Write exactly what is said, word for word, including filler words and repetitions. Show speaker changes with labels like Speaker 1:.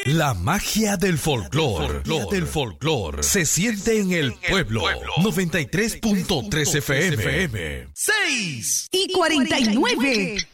Speaker 1: La magia del folclore, del folclore, se siente en el pueblo. noventa y tres punto tres F M.
Speaker 2: seis y cuarenta y nueve.